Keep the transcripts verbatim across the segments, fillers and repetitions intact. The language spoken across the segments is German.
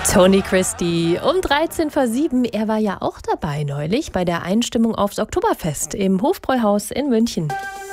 Tony Christie um dreizehn vor sieben. Er war ja auch dabei neulich bei der Einstimmung aufs Oktoberfest im Hofbräuhaus in München.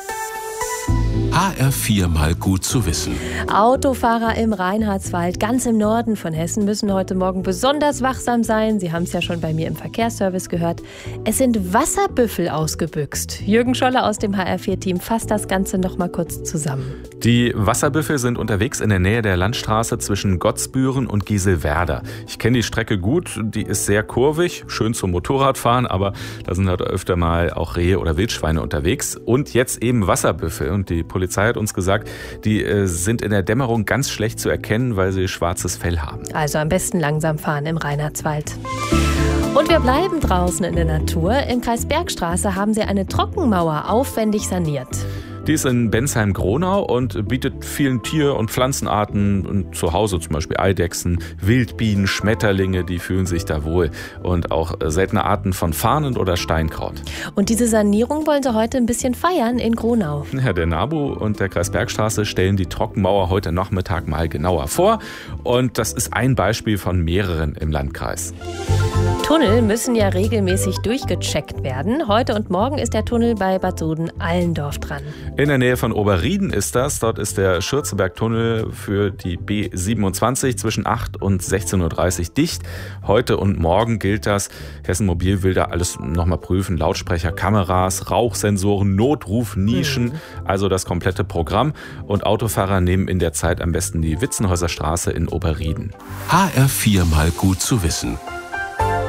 H R vier mal gut zu wissen. Autofahrer im Reinhardswald, ganz im Norden von Hessen, müssen heute Morgen besonders wachsam sein. Sie haben es ja schon bei mir im Verkehrsservice gehört. Es sind Wasserbüffel ausgebüxt. Jürgen Scholler aus dem H R vier Team fasst das Ganze noch mal kurz zusammen. Die Wasserbüffel sind unterwegs in der Nähe der Landstraße zwischen Gottsbüren und Gieselwerder. Ich kenne die Strecke gut, die ist sehr kurvig, schön zum Motorradfahren, aber da sind halt öfter mal auch Rehe oder Wildschweine unterwegs. Und jetzt eben Wasserbüffel. Und die Polizei hat uns gesagt, die äh, sind in der Dämmerung ganz schlecht zu erkennen, weil sie schwarzes Fell haben. Also am besten langsam fahren im Reinhardswald. Und wir bleiben draußen in der Natur. Im Kreis Bergstraße haben sie eine Trockenmauer aufwendig saniert. Die ist in Bensheim-Gronau und bietet vielen Tier- und Pflanzenarten und zu Hause zum Beispiel Eidechsen, Wildbienen, Schmetterlinge, die fühlen sich da wohl. Und auch seltene Arten von Farnen oder Steinkraut. Und diese Sanierung wollen sie heute ein bisschen feiern in Gronau. Ja, der NABU und der Kreis Bergstraße stellen die Trockenmauer heute Nachmittag mal genauer vor. Und das ist ein Beispiel von mehreren im Landkreis. Tunnel müssen ja regelmäßig durchgecheckt werden. Heute und morgen ist der Tunnel bei Bad Soden-Allendorf dran. In der Nähe von Oberrieden ist das. Dort ist der Schürzeberg-Tunnel für die B siebenundzwanzig zwischen acht und sechzehn Uhr dreißig dicht. Heute und morgen gilt das. Hessen Mobil will da alles nochmal prüfen. Lautsprecher, Kameras, Rauchsensoren, Notrufnischen, mhm. also das komplette Programm. Und Autofahrer nehmen in der Zeit am besten die Witzenhäuser Straße in Oberrieden. H R vier mal gut zu wissen.